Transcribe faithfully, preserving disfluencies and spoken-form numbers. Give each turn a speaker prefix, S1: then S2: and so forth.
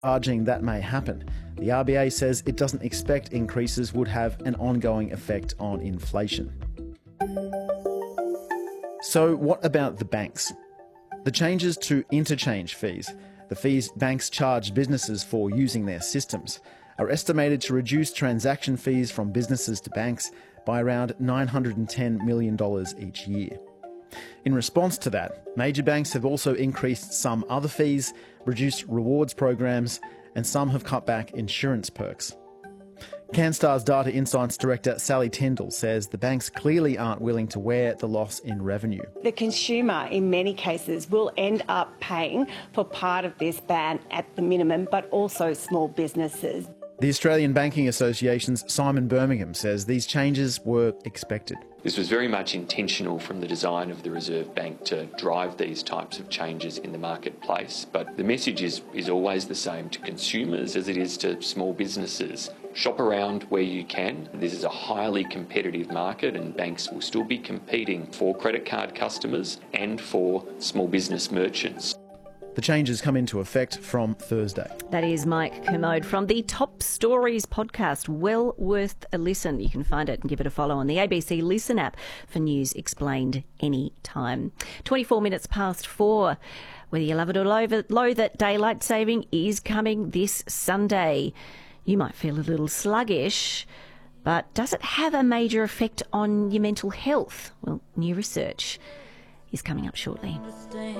S1: Urging that may happen. The R B A says it doesn't expect increases would have an ongoing effect on inflation. So what about the banks? The changes to interchange fees, the fees banks charge businesses for using their systems, are estimated to reduce transaction fees from businesses to banks by around nine hundred ten million dollars each year. In response to that, major banks have also increased some other fees, reduced rewards programs, and some have cut back insurance perks. Canstar's Data Insights Director Sally Tyndall says the banks clearly aren't willing to wear the loss in revenue.
S2: The consumer, in many cases, will end up paying for part of this ban at the minimum, but also small businesses.
S1: The Australian Banking Association's Simon Birmingham says these changes were expected.
S3: This was very much intentional from the design of the Reserve Bank to drive these types of changes in the marketplace. But the message is, is always the same to consumers as it is to small businesses. Shop around where you can. This is a highly competitive market and banks will still be competing for credit card customers and for small business merchants.
S1: The changes come into effect from Thursday.
S4: That is Mike Kermode from the Top Stories podcast. Well worth a listen. You can find it and give it a follow on the A B C Listen app for news explained anytime. twenty-four minutes past four. Whether you love it or loathe it, daylight saving is coming this Sunday. You might feel a little sluggish, but does it have a major effect on your mental health? Well, new research is coming up shortly.